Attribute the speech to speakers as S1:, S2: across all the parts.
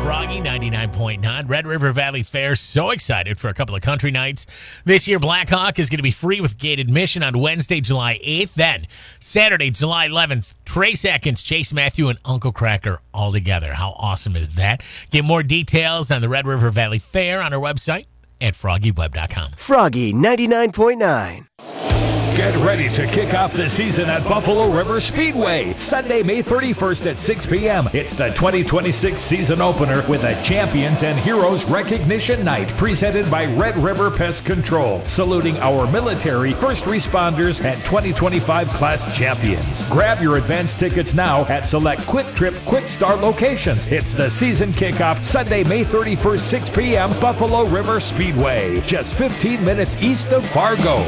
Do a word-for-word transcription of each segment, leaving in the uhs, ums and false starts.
S1: Froggy ninety-nine point nine. Red River Valley Fair. So excited for a couple of country nights. This year, Blackhawk is going to be free with gate admission on Wednesday, July eighth. Then, Saturday, July eleventh, Trace Atkins, Chase Matthew, and Uncle Cracker all together. How awesome is that? Get more details on the Red River Valley Fair on our website at froggy web dot com.
S2: Froggy ninety-nine point nine.
S3: Get ready to kick off the season at Buffalo River Speedway, Sunday, May thirty-first at six p.m. It's the twenty twenty-six season opener with a Champions and Heroes Recognition Night presented by Red River Pest Control, saluting our military, first responders, and twenty twenty-five class champions. Grab your advance tickets now at select Quick Trip Quick Start locations. It's the season kickoff, Sunday, May thirty-first, six p.m., Buffalo River Speedway, just fifteen minutes east of Fargo.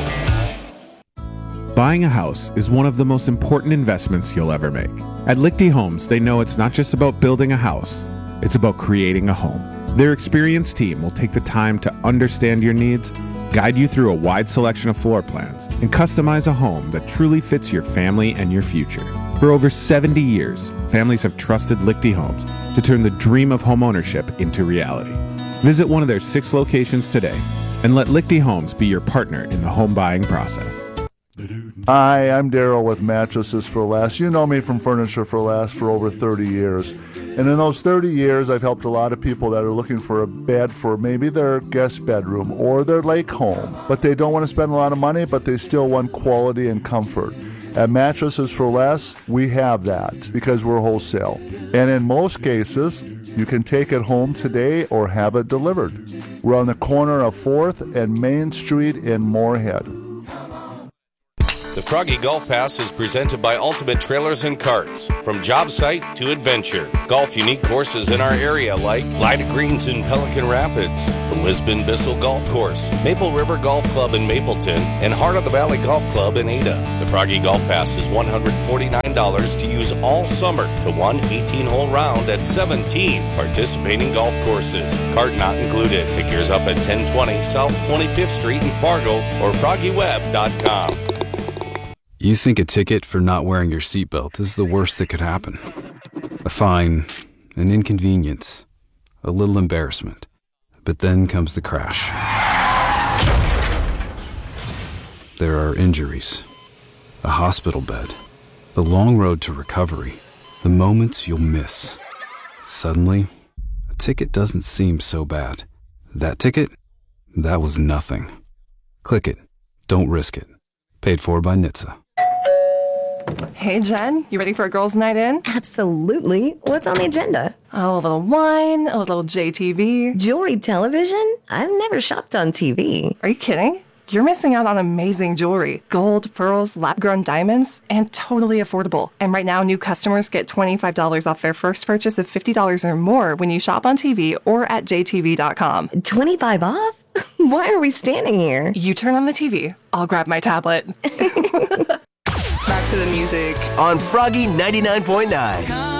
S4: Buying a house is one of the most important investments you'll ever make. At Lichty Homes, they know it's not just about building a house, it's about creating a home. Their experienced team will take the time to understand your needs, guide you through a wide selection of floor plans, and customize a home that truly fits your family and your future. For over seventy years, families have trusted Lichty Homes to turn the dream of homeownership into reality. Visit one of their six locations today and let Lichty Homes be your partner in the home buying process.
S5: Hi, I'm Daryl with Mattresses for Less. You know me from Furniture for Less for over thirty years. And in those thirty years, I've helped a lot of people that are looking for a bed for maybe their guest bedroom or their lake home. But they don't want to spend a lot of money, but they still want quality and comfort. At Mattresses for Less, we have that because we're wholesale. And in most cases, you can take it home today or have it delivered. We're on the corner of fourth and Main Street in Moorhead.
S6: The Froggy Golf Pass is presented by Ultimate Trailers and Carts. From job site to adventure. Golf unique courses in our area like Lyda Greens in Pelican Rapids, the Lisbon Bissell Golf Course, Maple River Golf Club in Mapleton, and Heart of the Valley Golf Club in Ada. The Froggy Golf Pass is one hundred forty-nine dollars to use all summer to one eighteen-hole round at seventeen participating golf courses. Cart not included. It gears up at ten twenty South twenty-fifth Street in Fargo or froggy web dot com.
S7: You think a ticket for not wearing your seatbelt is the worst that could happen. A fine, an inconvenience, a little embarrassment. But then comes the crash. There are injuries, a hospital bed, the long road to recovery, the moments you'll miss. Suddenly, a ticket doesn't seem so bad. That ticket? That was nothing. Click it. Don't risk it. Paid for by N H T S A.
S8: Hey, Jen, you ready for a girls' night in?
S9: Absolutely. What's on the agenda?
S8: Oh, a little wine, a little J T V.
S9: Jewelry television? I've never shopped on T V.
S8: Are you kidding? You're missing out on amazing jewelry. Gold, pearls, lab-grown diamonds, and totally affordable. And right now, new customers get twenty-five dollars off their first purchase of fifty dollars or more when you shop on T V or at j t v dot com.
S9: twenty-five off? Why are we standing here?
S8: You turn on the T V. I'll grab my tablet.
S10: Back to the music
S2: on Froggy ninety-nine point nine.